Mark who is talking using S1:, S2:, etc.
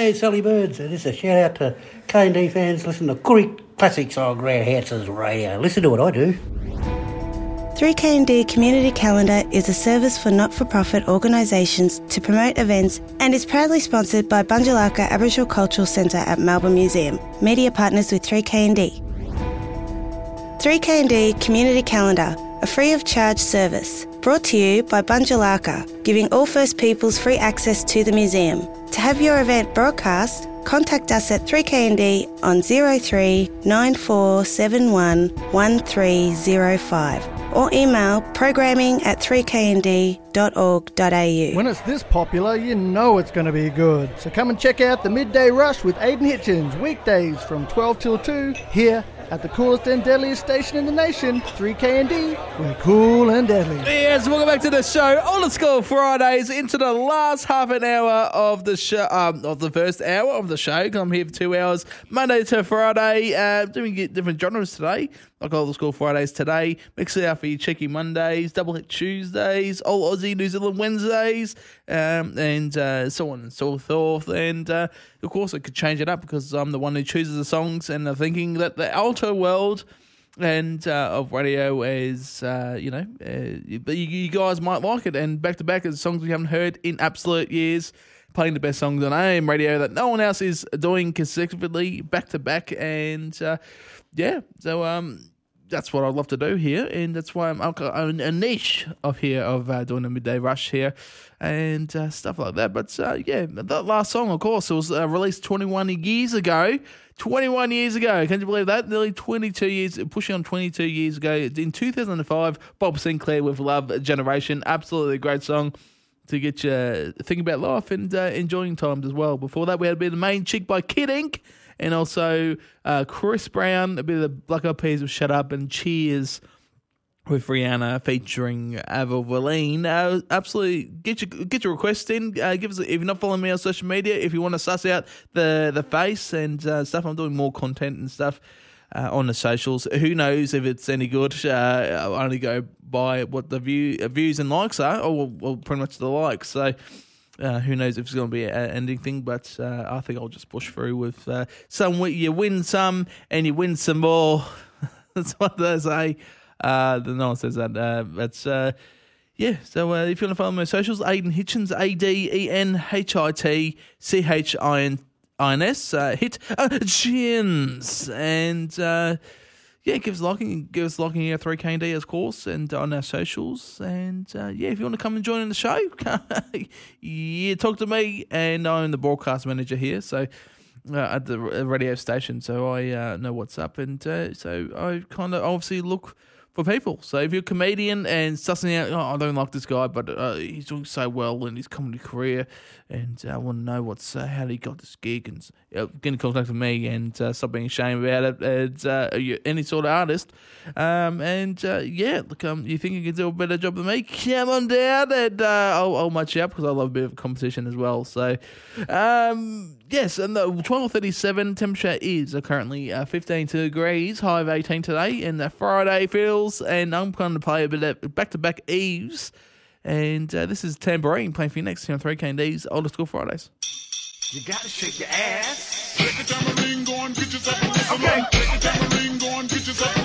S1: Hey, Sally Birds. This is a shout out to K&D fans. Listen to great classics on Grand Houses Radio. Listen to what I do.
S2: 3K&D Community Calendar is a service for not-for-profit organisations to promote events and is proudly sponsored by Bunjalaka Aboriginal Cultural Centre at Melbourne Museum, media partners with 3K&D. 3K&D Community Calendar, a free-of-charge service, brought to you by Bunjalaka, giving all First Peoples free access to the museum. To have your event broadcast, contact us at 3KND on 03 9471 1305 or email programming@3knd.org.au.
S3: When it's this popular, you know it's going to be good. So come and check out the Midday Rush with Aidan Hitchens, weekdays from 12 till 2, here at the coolest and deadliest station in the nation, 3KND. We're cool and deadly.
S4: Yes, welcome back to the show. On School Fridays, into the last half an hour of the show, of the first hour of the show. I'm here for 2 hours, Monday to Friday, doing different genres today, like Old School Fridays today, mix it out for your Cheeky Mondays, Double Hit Tuesdays, All Aussie New Zealand Wednesdays, and so on and so forth. And of course, I could change it up because I'm the one who chooses the songs, and I'm thinking that the alto world and of radio is, but you guys might like it. And back to back is songs we haven't heard in absolute years, playing the best songs on AM radio that no one else is doing consecutively back to back. And so that's what I'd love to do here, and that's why I'm a niche of doing a midday rush here and stuff like that. But that last song, of course, it was released 21 years ago. 21 years ago, can you believe that? Nearly 22 years, pushing on 22 years ago. In 2005, Bob Sinclair with Love Generation. Absolutely great song to get you thinking about life and enjoying times as well. Before that, we had a bit of The Main Chick by Kid Ink. And also Chris Brown, a bit of the Black Eyed Peas with Shut Up, and Cheers with Rihanna featuring Avril Lavigne. Absolutely, get your requests in. Give us, if you're not following me on social media, if you want to suss out the face and stuff, I'm doing more content and stuff on the socials. Who knows if it's any good? I only go by what the views and likes are, or well, pretty much the likes. So. Who knows if it's going to be an ending thing, but I think I'll just push through with you win some and you win some more. That's what they say. No one says that. So if you want to follow my socials, Aidan Hitchens, ADENHITCHINS, hit chins, and give us a liking here at 3KND, of course, and on our socials. And if you want to come and join in the show, talk to me. And I'm the broadcast manager here, so at the radio station, so I know what's up. And so I kind of obviously look for people. So if you're a comedian and sussing out, I don't like this guy, but he's doing so well in his comedy career, and I want to know how he got this gig, and get in contact with me, and stop being ashamed about it. And you're any sort of artist, you think you can do a better job than me? Come on down, and I'll match you up because I love a bit of competition as well. So, yes, and the 12:37 temperature is currently 15 degrees, high of 18 today, and the Friday feels. And I'm going to play a bit of back-to-back Eves. And this is Tambourine playing for you next here on 3KND's Old School Fridays.
S5: You gotta shake your ass. Take a tambourine, go and get yourself a whistle. Okay. Take a tambourine, go and get yourself a